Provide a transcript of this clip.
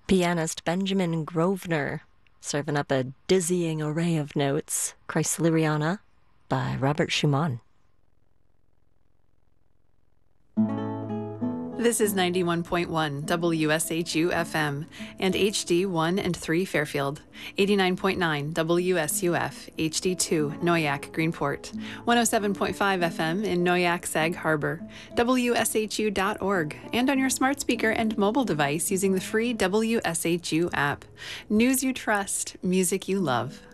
Pianist Benjamin Grosvenor, serving up a dizzying array of notes. Kreisleriana by Robert Schumann. This is 91.1 WSHU FM and HD 1 and 3 Fairfield, 89.9 WSUF HD 2 Noyak Greenport, 107.5 FM in Noyak Sag Harbor, WSHU.org, and on your smart speaker and mobile device using the free WSHU app. News you trust, music you love.